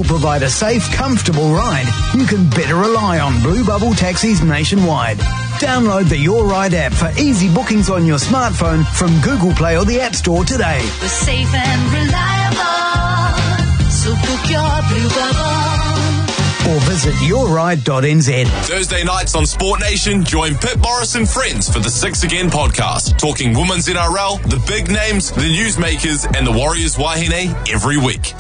who'll provide a safe, comfortable ride you can better rely on Blue Bubble taxis nationwide. Download the Your Ride app for easy bookings on your smartphone from Google Play or the App Store today. We're safe and reliable, so book your Blue Bubble. Or visit yourride.nz. Thursday nights on Sport Nation, join Pip Morris and friends for the Six Again podcast, talking women's NRL, the big names, the newsmakers, and the Warriors Wahine every week.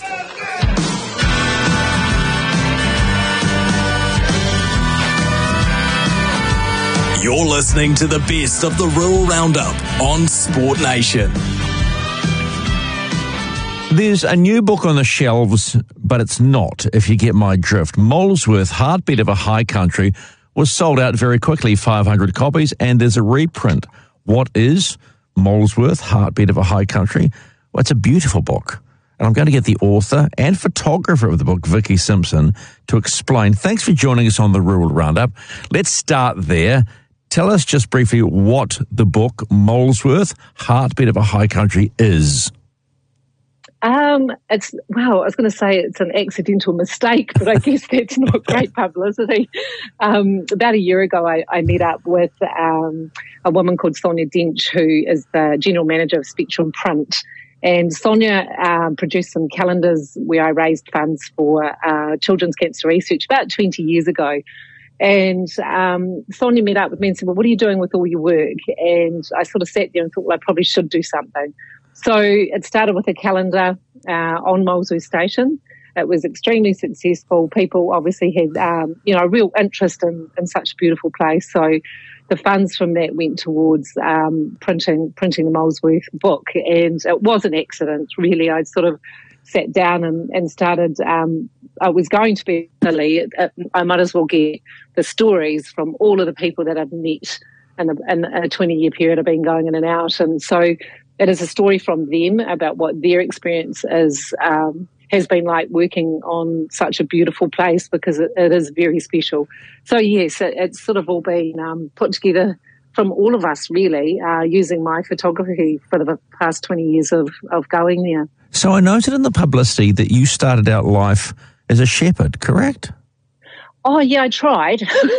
You're listening to the best of the Rural Roundup on Sport Nation. There's a new book on the shelves, but it's not, if you get my drift. Molesworth, Heartbeat of a High Country, was sold out very quickly, 500 copies, and there's a reprint. What is Molesworth, Heartbeat of a High Country? Well, it's a beautiful book. And I'm going to get the author and photographer of the book, Vicky Simpson, to explain. Thanks for joining us on the Rural Roundup. Let's start there. Tell us just briefly what the book, Molesworth, Heartbeat of a High Country, is. I was going to say it's an accidental mistake, but I guess that's not great publicity. About a year ago, I met up with a woman called Sonia Dench, who is the general manager of Spectrum Print. And Sonia produced some calendars where I raised funds for children's cancer research about 20 years ago. And Sonia met up with me and said, well, what are you doing with all your work? And I sort of sat there and thought, well, I probably should do something. So it started with a calendar on Molesworth Station. It was extremely successful. People obviously had, a real interest in such a beautiful place. So the funds from that went towards printing the Molesworth book. And it was an accident, really. I sort of sat down and started. I was going to be I might as well get the stories from all of the people that I've met in a 20-year period of being going in and out. And so it is a story from them about what their experience has been like working on such a beautiful place, because it is very special. So, yes, it's sort of all been put together from all of us, really, using my photography for the past 20 years of going there. So I noted in the publicity that you started out life as a shepherd, correct? Oh, yeah, I tried.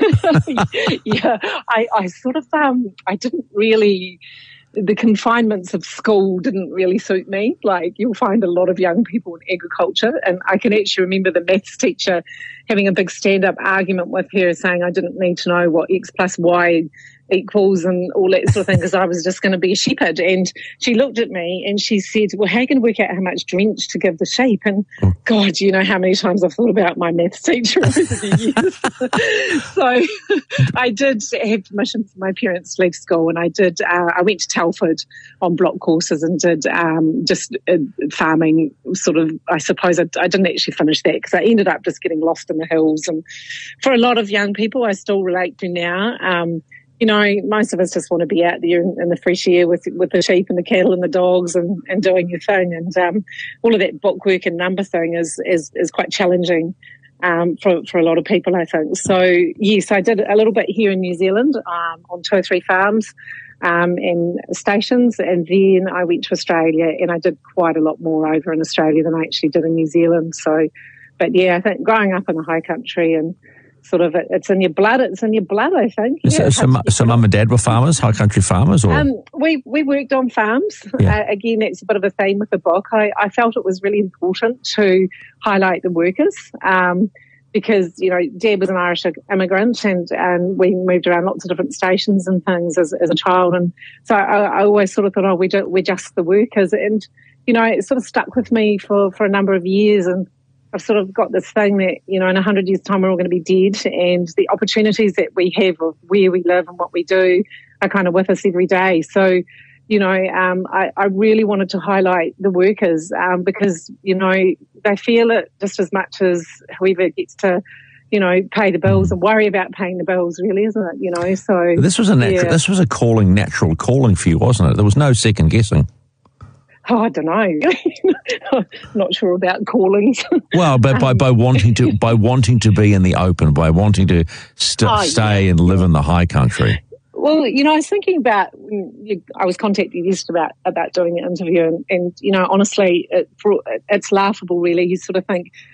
Yeah, I sort of, I didn't really... The confinements of school didn't really suit me. Like, you'll find a lot of young people in agriculture, and I can actually remember the maths teacher having a big stand-up argument with her, saying I didn't need to know what X plus Y equals and all that sort of thing, because I was just going to be a shepherd. And she looked at me and she said, well, how are you going to work out how much drench to give the sheep? And God, you know how many times I've thought about my maths teacher over the years. So I did have permission from my parents to leave school, and I went to Telford on block courses and did farming sort of. I suppose I didn't actually finish that, because I ended up just getting lost in the hills. And for a lot of young people, I still relate to now. Most of us just want to be out there in the fresh air with the sheep and the cattle and the dogs and doing your thing. And all of that bookwork and number thing is quite challenging for a lot of people, I think. So, yes, I did a little bit here in New Zealand on 2 or 3 farms and stations. And then I went to Australia, and I did quite a lot more over in Australia than I actually did in New Zealand. So, but, yeah, I think growing up in the high country and sort of it's in your blood. It's in your blood, I think. Yeah, so mum and dad were farmers, high country farmers, or we worked on farms. Yeah. Again, that's a bit of a theme with the book. I felt it was really important to highlight the workers because Dad was an Irish immigrant, and we moved around lots of different stations and things as a child, and so I always sort of thought, we're just the workers, and it sort of stuck with me for a number of years. And I've sort of got this thing that, in 100 years' time, we're all going to be dead, and the opportunities that we have of where we live and what we do are kind of with us every day. So, I really wanted to highlight the workers because, they feel it just as much as whoever gets to, pay the bills and worry about paying the bills, really, isn't it? So this was this was a natural calling for you, wasn't it? There was no second guessing. Oh, I don't know. Not sure about callings. Well, but by wanting to be in the open, by wanting to stay and live in the high country. Well, I was thinking about. I was contacted yesterday about doing an interview, and honestly, it's laughable. Really, you sort of think